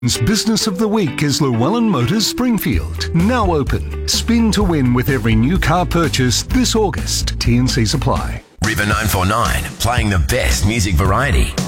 Business of the Week is Llewellyn Motors Springfield. Now open. Spin to win with every new car purchase this August. T&Cs apply. River 949, playing the best music variety.